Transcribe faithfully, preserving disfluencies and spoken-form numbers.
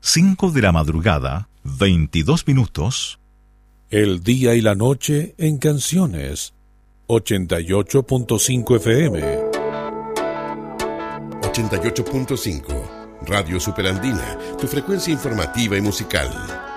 cinco de la madrugada, veintidós minutos. El día y la noche en canciones. ochenta y ocho punto cinco F M. ochenta y ocho punto cinco. Radio Superandina, tu frecuencia informativa y musical.